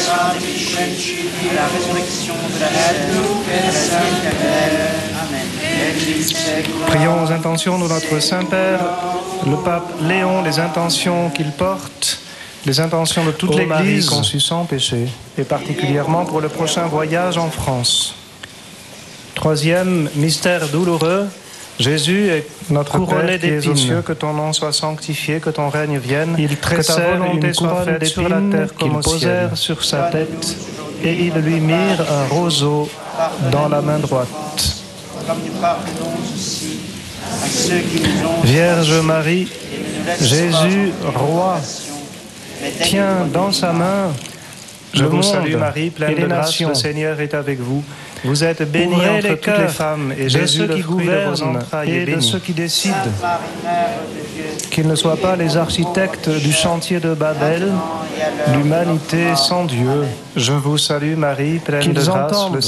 à la résurrection de la chair, à la vie éternelle. Amen. Prions aux intentions de notre Saint-Père, le pape Léon, les intentions qu'il porte, les intentions de toute l'Église conçue sans péché, et particulièrement pour le prochain voyage en France. Troisième mystère douloureux, Jésus est notre Père qui es aux cieux, que ton nom soit sanctifié, que ton règne vienne, que ta volonté soit faite sur la terre comme au ciel. Ils posèrent sur sa tête et ils lui mirent un roseau dans la main droite. Comme nous pardonnons aussi à ceux qui nous ont Vierge Marie, Jésus, roi, tient dans sa main le monde. Salue Marie, pleine de grâce, le Seigneur est avec vous. Vous êtes bénie entre toutes les femmes, et Jésus, le fruit de vos entrailles, est béni. Et de ceux qui décident qu'ils ne soient pas les architectes du chantier de Babel, l'humanité sans Dieu. Je vous salue Marie, pleine de grâce, le